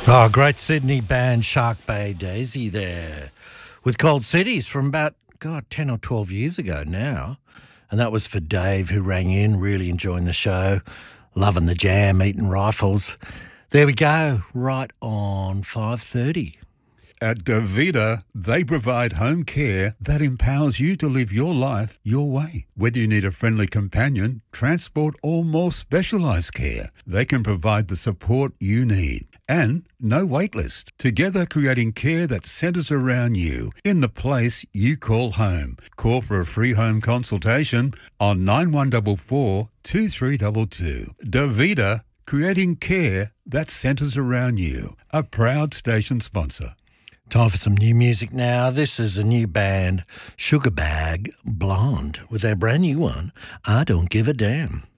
Oh, great Sydney band Shark Bay Daisy there with Cold Cities from about, 10 or 12 years ago now. And that was for Dave, who rang in, really enjoying the show, loving the jam, eating rifles. There we go, right on 5:30. At Davida, they provide home care that empowers you to live your life your way. Whether you need a friendly companion, transport, or more specialised care, they can provide the support you need. And no wait list. Together creating care that centres around you in the place you call home. Call for a free home consultation on 9144 2322. Davida, creating care that centres around you. A proud station sponsor. Time for some new music now. This is a new band, Sugarbag Blonde, with their brand new one, I Don't Give a Damn.